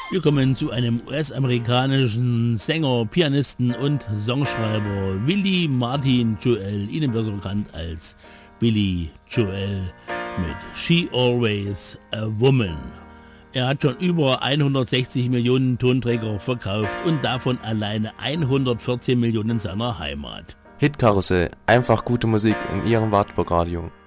Wir kommen zu einem US-amerikanischen Sänger, Pianisten und Songschreiber, Willie Martin Joel, Ihnen besser bekannt als Billy Joel mit She Always a Woman. Er hat schon über 160 Millionen Tonträger verkauft und davon alleine 114 Millionen in seiner Heimat. Hitkarussell, einfach gute Musik in Ihrem Wartburg Radio.